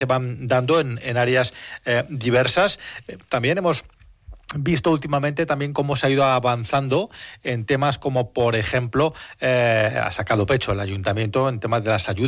se van dando en áreas diversas. También hemos visto últimamente también cómo se ha ido avanzando en temas como, por ejemplo, ha sacado pecho el ayuntamiento en temas de las ayudas